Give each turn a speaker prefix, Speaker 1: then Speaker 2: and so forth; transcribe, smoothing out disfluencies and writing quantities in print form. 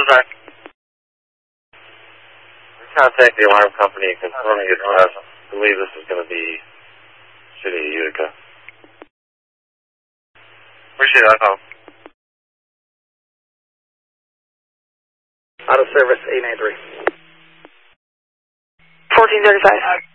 Speaker 1: design. Contact the alarm company confirming address. I believe this is going to be City of Utica. Appreciate that, call.
Speaker 2: Out of service, 893.
Speaker 3: 1435.